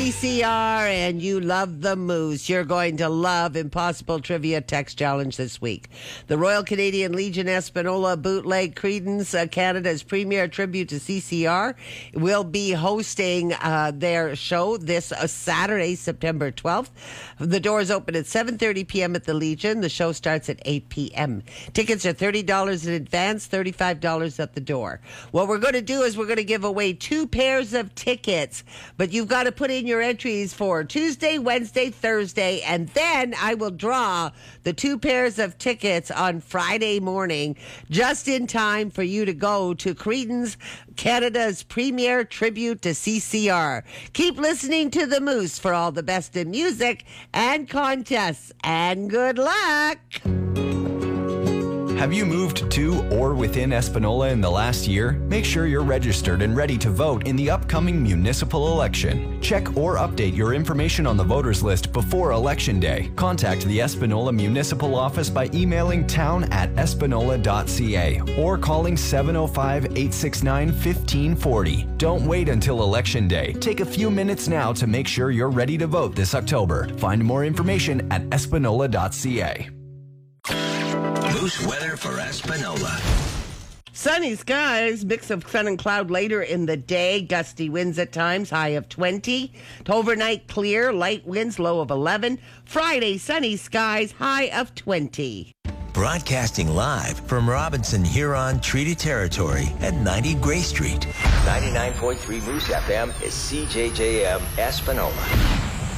CCR and you love the Moose, you're going to love Impossible Trivia Text Challenge this week. The Royal Canadian Legion Espanola Bootleg Creedence, Canada's premier tribute to CCR, will be hosting their show this Saturday, September 12th. The doors open at 7:30 p.m. at the Legion. The show starts at 8 p.m. Tickets are $30 in advance, $35 at the door. What we're going to do is we're going to give away 2 pairs of tickets, but you've got to put in your entries for Tuesday, Wednesday, Thursday, and then I will draw the 2 pairs of tickets on Friday morning, just in time for you to go to Creedence, Canada's premier tribute to CCR. Keep listening to the Moose for all the best in music and contests, and good luck! Have you moved to or within Espanola in the last year? Make sure you're registered and ready to vote in the upcoming municipal election. Check or update your information on the voters list before Election Day. Contact the Espanola Municipal Office by emailing town@espanola.ca or calling 705-869-1540. Don't wait until Election Day. Take a few minutes now to make sure you're ready to vote this October. Find more information at espanola.ca. Moose weather for Espanola. Sunny skies, mix of sun and cloud later in the day. Gusty winds at times, high of 20. Overnight clear, light winds, low of 11. Friday, sunny skies, high of 20. Broadcasting live from Robinson Huron Treaty Territory at 90 Gray Street. 99.3 Moose FM is CJJM Espanola.